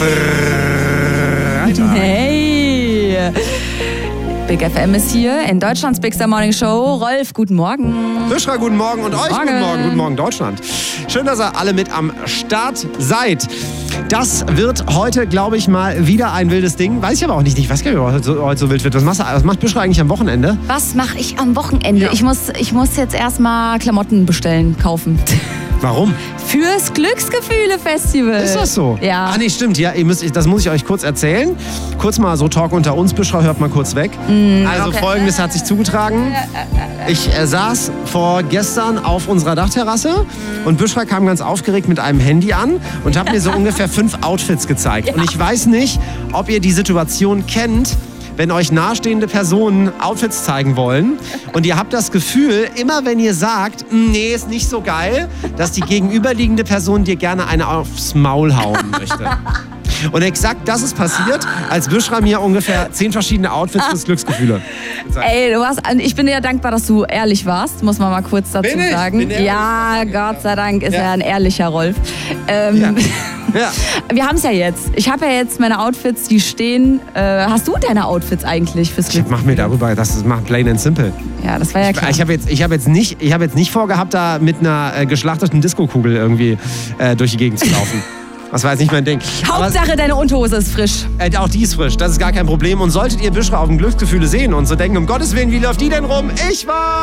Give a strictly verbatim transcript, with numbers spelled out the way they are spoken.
Freitag. Hey! Big F M ist hier in Deutschlands Bigster Morning Show. Rolf, guten Morgen. Büschra, guten Morgen und euch Morgen. guten Morgen. Guten Morgen, Deutschland. Schön, dass ihr alle mit am Start seid. Das wird heute, glaube ich, mal wieder ein wildes Ding. Weiß ich aber auch nicht. Ich weiß gar nicht, ob heute so, heute so wild wird. Was, machst du, was macht Büschra eigentlich am Wochenende? Was mache ich am Wochenende? Ja. Ich muss, ich muss jetzt erstmal Klamotten bestellen, kaufen. Warum? Fürs Glücksgefühle-Festival. Ist das so? Ja. Ah, nee, stimmt. Ja, ihr müsst, das muss ich euch kurz erzählen. Kurz mal so Talk unter uns. Büschra, hört mal kurz weg. Mm, also okay. Folgendes hat sich zugetragen. Ich äh, saß vorgestern auf unserer Dachterrasse und Büschra kam ganz aufgeregt mit einem Handy an und hat mir so ungefähr fünf Outfits gezeigt. Ja. Und ich weiß nicht, ob ihr die Situation kennt, wenn euch nahestehende Personen Outfits zeigen wollen und ihr habt das Gefühl, immer wenn ihr sagt, nee, ist nicht so geil, dass die gegenüberliegende Person dir gerne eine aufs Maul hauen möchte. Und exakt das ist passiert, als Büschra mir ungefähr zehn verschiedene Outfits fürs Glücksgefühle gezeigt. Ey, du hast, ich bin dir dankbar, dass du ehrlich warst, muss man mal kurz dazu Bin ich? sagen. Bin ehrlich? Ja, Gott sei Dank ist Ja. er ein ehrlicher Rolf. Ähm, Ja. Ja. Wir haben es ja jetzt. Ich habe ja jetzt meine Outfits, die stehen. Äh, hast du deine Outfits eigentlich fürs Ich Glück? mach mir darüber, das ist macht plain and simple. Ja, das war ja klar. Ich habe jetzt, ich hab jetzt, nicht- ich hab jetzt nicht vorgehabt, da mit einer äh, geschlachteten Diskokugel irgendwie äh, durch die Gegend zu laufen. Das war jetzt nicht mein Ding. Aber, Hauptsache, deine Unterhose ist frisch. äh, auch die ist frisch, das ist gar kein Problem. Und solltet ihr Büschra auf dem Glücksgefühle sehen und so denken, um Gottes Willen, wie läuft die denn rum? Ich war...